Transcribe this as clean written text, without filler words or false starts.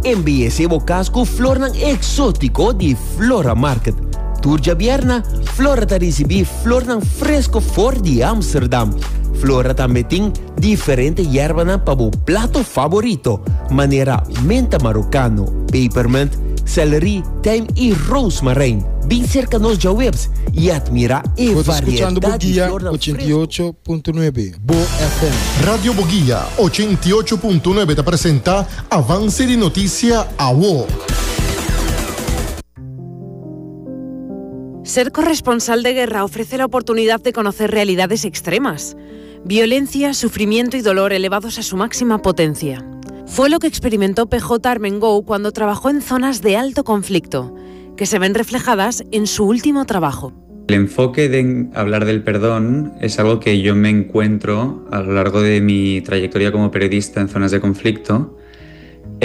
MBS Casco Flor exótico de Flora Market. Turja Bierna, Flora ta recebi flor fresco for de Amsterdam. Flora também tem diferente erva para o plato favorito. Maneira menta marocano, peppermint, celery, thyme e rosemary. Bem cerca nos já webs e admira e variedade de flor 88.9 Bo FM. Radio Boguilla 88.9 te presenta Avance de Noticia a WO. Ser corresponsal de guerra ofrece la oportunidad de conocer realidades extremas. Violencia, sufrimiento y dolor elevados a su máxima potencia. Fue lo que experimentó PJ Armengou cuando trabajó en zonas de alto conflicto, que se ven reflejadas en su último trabajo. El enfoque de hablar del perdón es algo que yo me encuentro a lo largo de mi trayectoria como periodista en zonas de conflicto